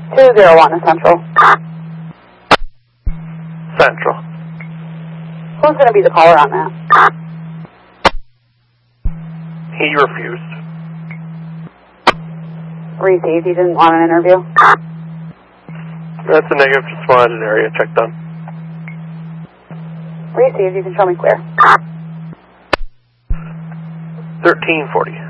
201 is Central. Central. Who's going to be the caller on that? He refused. Received. He didn't want an interview? That's a negative. Just wanted an area check done. Received. You can show me clear. 1340.